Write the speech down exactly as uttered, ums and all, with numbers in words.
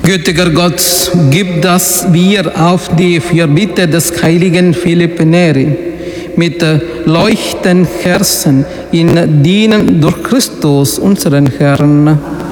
Gütiger Gott, gib, dass wir auf die Fürbitte des heiligen Philipp Neri mit leuchtenden Herzen in dienen durch Christus, unseren Herrn.